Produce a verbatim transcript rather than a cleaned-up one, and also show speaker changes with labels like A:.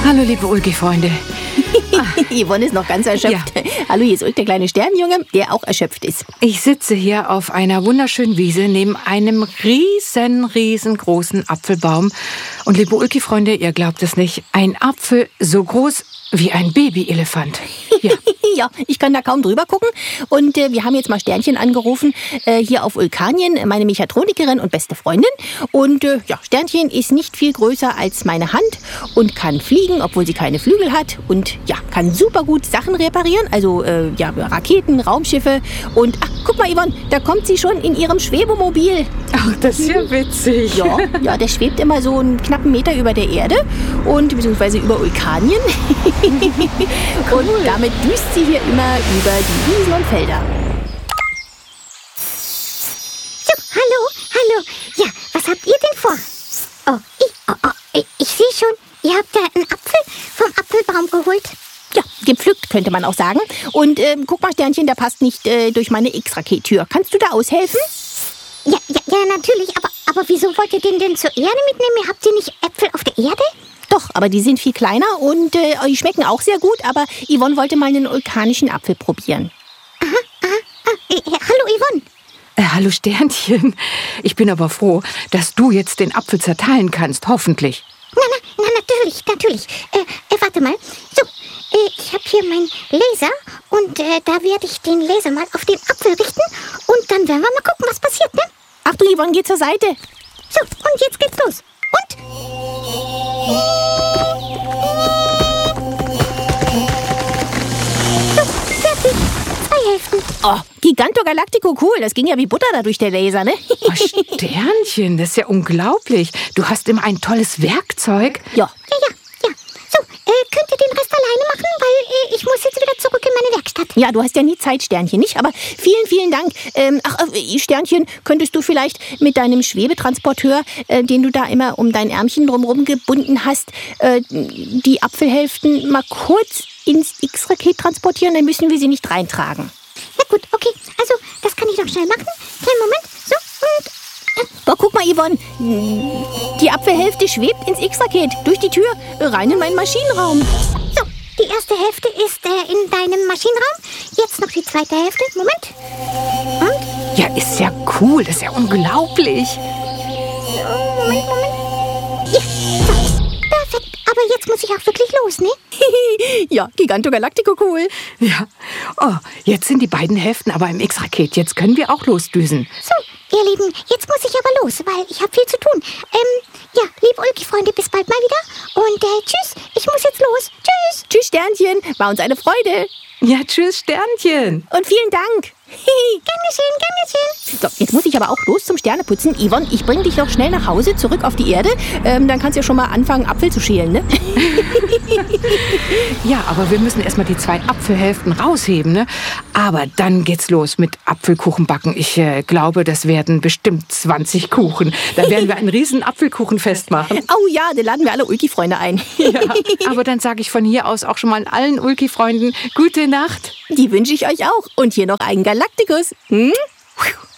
A: Hallo, liebe Ulki-Freunde.
B: Yvonne ist noch ganz erschöpft. Ja. Hallo, hier ist Ulk, der kleine Sternjunge, der auch erschöpft ist.
A: Ich sitze hier auf einer wunderschönen Wiese neben einem riesen, riesengroßen Apfelbaum. Und liebe Ulki-Freunde, ihr glaubt es nicht, ein Apfel so groß wie ein Babyelefant.
B: Ja. Ja, ich kann da kaum drüber gucken. Und äh, wir haben jetzt mal Sternchen angerufen, äh, hier auf Ulkanien, meine Mechatronikerin und beste Freundin. Und äh, ja, Sternchen ist nicht viel größer als meine Hand und kann fliegen, obwohl sie keine Flügel hat. Und ja, kann super gut Sachen reparieren, also äh, ja, Raketen, Raumschiffe. Und ach, guck mal, Yvonne, da kommt sie schon in ihrem Schwebemobil.
A: Ach, das ist ja witzig.
B: Ja, ja, der schwebt immer so einen knappen Meter über der Erde und beziehungsweise über Ulkanien. Cool. Und damit düst sie hier immer über die Wiesen und Felder.
C: So, hallo, hallo. Ja, was habt ihr denn vor? Oh, ich, oh, oh, ich, ich sehe schon, ihr habt da einen Apfel vom Apfelbaum geholt.
B: Ja, gepflückt könnte man auch sagen. Und ähm, guck mal, Sternchen, der passt nicht äh, durch meine X-Raket-Tür. Kannst du da aushelfen?
C: Ja, ja, ja, natürlich. Aber, aber wieso wollt ihr den denn zur Erde mitnehmen? Habt ihr nicht Äpfel auf der Erde?
B: Doch, aber die sind viel kleiner und äh, die schmecken auch sehr gut. Aber Yvonne wollte mal einen vulkanischen Apfel probieren.
C: Aha, aha, aha. Äh, äh, hallo, Yvonne.
A: Äh, hallo, Sternchen. Ich bin aber froh, dass du jetzt den Apfel zerteilen kannst, hoffentlich.
C: Na, na, na natürlich, natürlich. Äh, äh, warte mal. So, äh, ich habe hier meinen Laser und äh, da werde ich den Laser mal auf den Apfel richten. Und dann werden wir mal gucken, was passiert, ne?
B: Achtung, Yvonne, geh zur Seite.
C: So, und jetzt geht's los. Und... So, fertig. Zwei Hälften.
B: Oh, Giganto Galactico, cool. Das ging ja wie Butter da durch der Laser, ne?
A: Oh, Sternchen, das ist ja unglaublich. Du hast immer ein tolles Werkzeug.
B: Ja.
C: Ja, ja, ja. So, äh, könnt ihr den Rest alleine machen? Weil äh, ich muss jetzt wieder zurück in meine Werkstatt.
B: Ja, du hast ja nie Zeit, Sternchen, nicht? Aber vielen, vielen Dank. Ähm, ach, äh, Sternchen, könntest du vielleicht mit deinem Schwebetransporteur, äh, den du da immer um dein Ärmchen drumherum gebunden hast, äh, die Apfelhälften mal kurz ins X-Raket transportieren? Dann müssen wir sie nicht reintragen.
C: Na gut, okay. Also, das kann ich doch schnell machen. Kleinen Moment. So, und...
B: Boah, guck mal, Yvonne. Die Apfelhälfte schwebt ins X-Raket. Durch die Tür, rein in meinen Maschinenraum.
C: So, die erste Hälfte ist äh, in deinem Maschinenraum. Jetzt noch die zweite Hälfte. Moment. Und?
A: Ja, ist ja cool. Das ist ja unglaublich.
C: So, Moment, Moment. Ja, so. Perfekt. Aber jetzt muss ich auch wirklich los, ne?
B: Ja, Giganto Galactico, cool.
A: Ja. Oh, jetzt sind die beiden Hälften aber im X-Raket. Jetzt können wir auch losdüsen.
C: So, ihr Lieben, jetzt muss ich aber los, weil ich habe viel zu tun. Ähm, ja, liebe Ulki-Freunde, bis bald mal wieder. Und äh, tschüss, ich muss jetzt los. Tschüss.
B: Tschüss, Sternchen. War uns eine Freude.
A: Ja, tschüss, Sternchen.
B: Und vielen Dank.
C: Gern geschehen, gern geschehen.
B: So, jetzt muss ich aber auch los zum Sterneputzen. Yvonne, ich bringe dich noch schnell nach Hause, zurück auf die Erde. Ähm, dann kannst du ja schon mal anfangen, Apfel zu schälen, ne?
A: Ja, aber wir müssen erstmal die zwei Apfelhälften rausheben, ne? Aber dann geht's los mit Apfelkuchenbacken. Ich äh, glaube, das werden bestimmt zwanzig Kuchen. Da werden wir einen riesen Apfelkuchenfest machen.
B: Oh ja, da laden wir alle Ulki-Freunde ein.
A: Ja, aber dann sage ich von hier aus auch schon mal allen Ulki-Freunden gute Nacht.
B: Die wünsche ich euch auch. Und hier noch einen Galacticus. Hm?